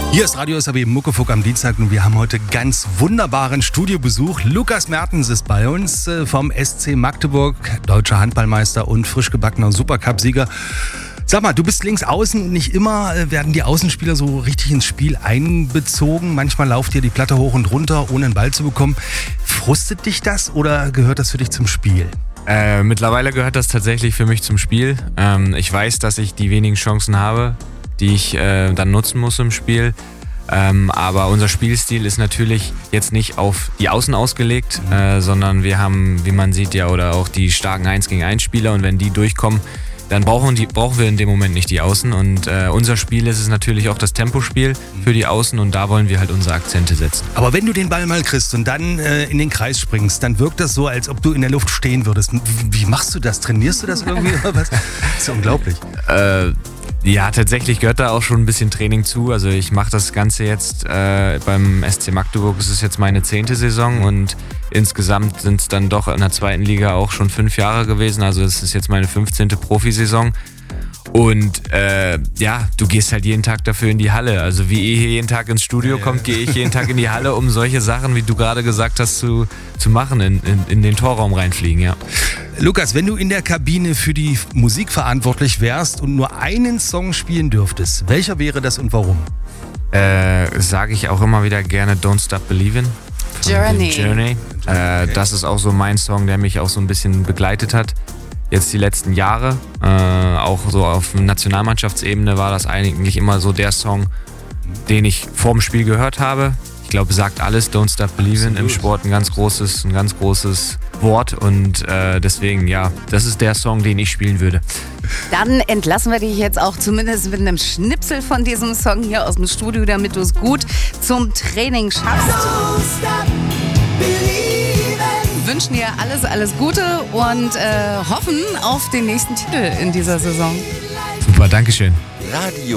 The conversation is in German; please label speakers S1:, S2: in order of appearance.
S1: Hier ist Radio SAW Muckefuck am Dienstag und wir haben heute ganz wunderbaren Studiobesuch. Lukas Mertens ist bei uns vom SC Magdeburg, deutscher Handballmeister und frisch gebackener Supercup-Sieger. Sag mal, du bist links außen und nicht immer werden die Außenspieler so richtig ins Spiel einbezogen. Manchmal lauft dir die Platte hoch und runter, ohne einen Ball zu bekommen. Frustet dich das oder gehört das für dich zum Spiel?
S2: Mittlerweile gehört das tatsächlich für mich zum Spiel. Ich weiß, dass ich die wenigen Chancen habe, die ich dann nutzen muss im Spiel. Aber unser Spielstil ist natürlich jetzt nicht auf die Außen ausgelegt, sondern wir haben, wie man sieht, ja, oder auch die starken 1 gegen 1 Spieler, und wenn die durchkommen, dann brauchen wir in dem Moment nicht die Außen. Und unser Spiel ist es natürlich auch das Tempospiel für die Außen, und da wollen wir halt unsere Akzente setzen.
S1: Aber wenn du den Ball mal kriegst und dann in den Kreis springst, dann wirkt das so, als ob du in der Luft stehen würdest. Wie machst du das? Trainierst du das irgendwie oder was? Das ist ja unglaublich.
S2: Ja, tatsächlich gehört da auch schon ein bisschen Training zu. Also ich mache das Ganze jetzt beim SC Magdeburg. Es ist jetzt meine 10. Saison und insgesamt sind es dann doch in der 2. Liga auch schon 5 Jahre gewesen. Also es ist jetzt meine 15. Profisaison. Und ja, du gehst halt jeden Tag dafür in die Halle. Also wie ihr hier jeden Tag ins Studio kommt, gehe ich jeden Tag in die Halle, um solche Sachen, wie du gerade gesagt hast, zu machen, in den Torraum reinfliegen, ja.
S1: Lukas, wenn du in der Kabine für die Musik verantwortlich wärst und nur einen Song spielen dürftest, welcher wäre das und warum?
S2: Sage ich auch immer wieder gerne Don't Stop Believin'. Journey. Okay. Das ist auch so mein Song, der mich auch so ein bisschen begleitet hat. Jetzt die letzten Jahre, auch so auf Nationalmannschaftsebene war das eigentlich immer so der Song, den ich vorm Spiel gehört habe. Ich glaube, sagt alles, Don't Stop Believin' im Sport ein ganz großes Wort, und deswegen, ja, das ist der Song, den ich spielen würde.
S3: Dann entlassen wir dich jetzt auch zumindest mit einem Schnipsel von diesem Song hier aus dem Studio, damit du es gut zum Training schaffst. Wünschen dir alles Gute und hoffen auf den nächsten Titel in dieser Saison.
S2: Super, Dankeschön.
S4: Radio